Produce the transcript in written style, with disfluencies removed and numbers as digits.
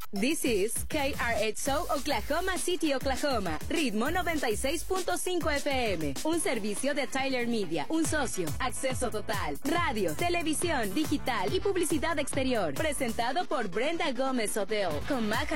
This is KRXO Oklahoma City, Oklahoma. Ritmo 96.5 FM. Un servicio de Tyler Media. Un socio. Acceso total. Radio, televisión, digital y publicidad exterior. Presentado por Brenda Gómez Hotel. Con Maca